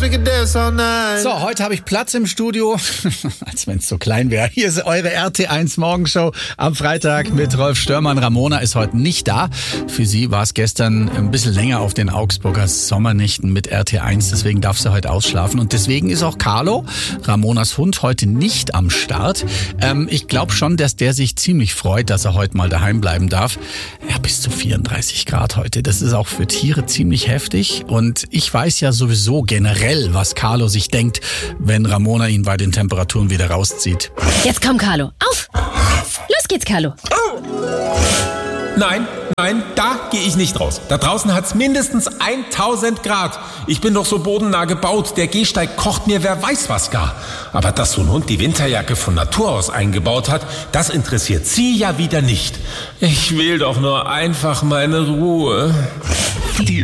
we could dance all night. So, heute habe ich Platz im Studio, als wenn es so klein wäre. Hier ist eure RT1 Morgenshow am Freitag mit Rolf Störmann. Ramona ist heute nicht da. Für sie war es gestern ein bisschen länger auf den Augsburger Sommernächten mit RT1, deswegen darf sie heute ausschlafen. Und deswegen ist auch Carlo, Ramonas Hund, heute nicht am Start. Ich glaube schon, dass der sich ziemlich freut, dass er heute mal daheim bleiben darf. Ja, bis zu 34 Grad heute. Das ist auch für Tiere ziemlich heftig. Und ich weiß ja sowieso generell, was Carlo sich denkt, wenn Ramona ihn bei den Temperaturen wieder rauszieht. Jetzt komm, Carlo. Auf! Los geht's, Carlo. Nein, da gehe ich nicht raus. Da draußen hat's mindestens 1000 Grad. Ich bin doch so bodennah gebaut. Der Gehsteig kocht mir wer weiß was gar. Aber dass so ein Hund die Winterjacke von Natur aus eingebaut hat, das interessiert sie ja wieder nicht. Ich will doch nur einfach meine Ruhe. Die